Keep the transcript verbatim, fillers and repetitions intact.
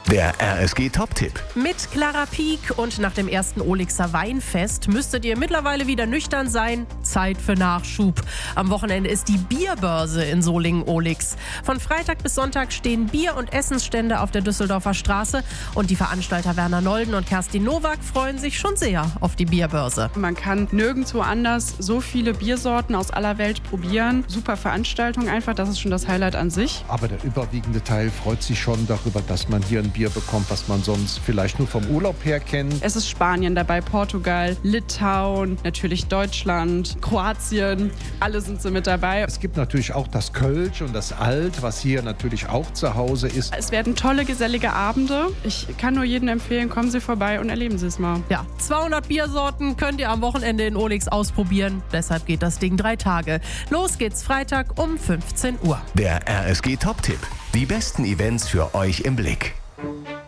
Der R S G-Top-Tipp. Mit Clara Pieck und nach dem ersten Olixer Weinfest müsstet ihr mittlerweile wieder nüchtern sein. Zeit für Nachschub. Am Wochenende ist die Bierbörse in Solingen-Olix. Von Freitag bis Sonntag stehen Bier- und Essensstände auf der Düsseldorfer Straße. Und die Veranstalter Werner Nolden und Kerstin Nowak freuen sich schon sehr auf die Bierbörse. Man kann nirgendwo anders so viele Biersorten aus aller Welt probieren. Super Veranstaltung einfach, das ist schon das Highlight an sich. Aber der überwiegende Teil freut sich schon darüber, dass man hier ein Bier bekommt, was man sonst vielleicht nur vom Urlaub her kennt. Es ist Spanien dabei, Portugal, Litauen, natürlich Deutschland, Kroatien. Alle sind so mit dabei. Es gibt natürlich auch das Kölsch und das Alt, was hier natürlich auch zu Hause ist. Es werden tolle, gesellige Abende. Ich kann nur jedem empfehlen, kommen Sie vorbei und erleben Sie es mal. Ja, zweihundert Biersorten könnt ihr am Wochenende in Olix ausprobieren. Deshalb geht das Ding drei Tage. Los geht's Freitag um fünfzehn Uhr. Der R S G-Top-Tipp. Die besten Events für euch im Blick.